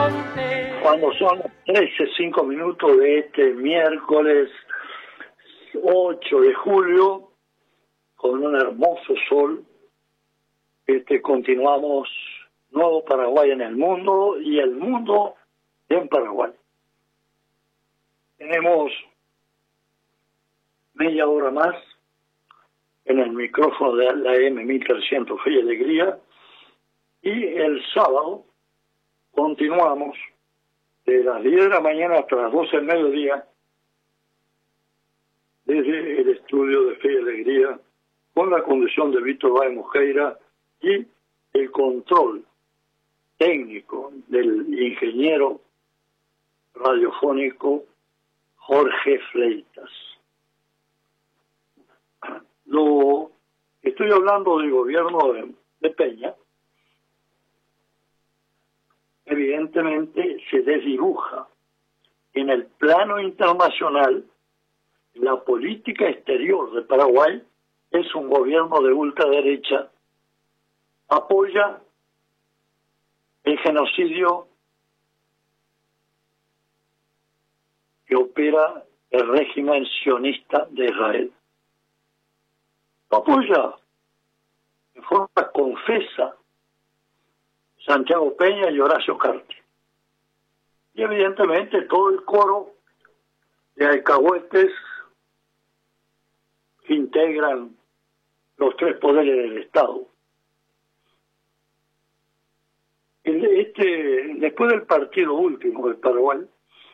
Cuando son las 13:05 de este miércoles 8 de julio, con un hermoso sol, continuamos Nuevo Paraguay en el mundo y el mundo en Paraguay. Tenemos media hora más en el micrófono de la M1300 Fe y Alegría, y el sábado continuamos de las 10 de la mañana hasta las 12 del mediodía desde el estudio de Fe y Alegría, con la conducción de Víctor Báez Mosqueira y el control técnico del ingeniero radiofónico Jorge Fleitas. Estoy hablando del gobierno de Peña. Evidentemente se desdibuja en el plano internacional. La política exterior de Paraguay es un gobierno de ultraderecha, apoya el genocidio que opera el régimen sionista de Israel. Lo apoya en forma confesa Santiago Peña y Horacio Cartes. Y evidentemente todo el coro de alcahuetes que integran los tres poderes del Estado. Después del partido último del Paraguay,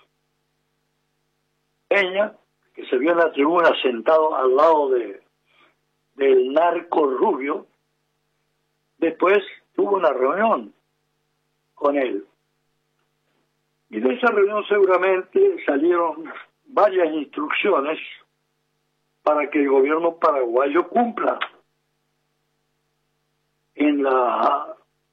Peña, que se vio en la tribuna sentado al lado del narco Rubio, después tuvo una reunión con él. Y de esa reunión seguramente salieron varias instrucciones para que el gobierno paraguayo cumpla. En la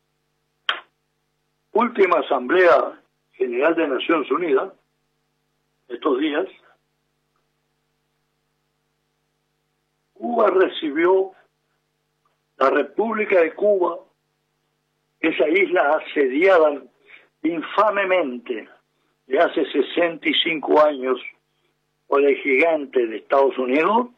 última Asamblea General de Naciones Unidas, estos días, Cuba recibió la República de Cuba, esa isla asediada infamemente de hace 65 años por el gigante de Estados Unidos,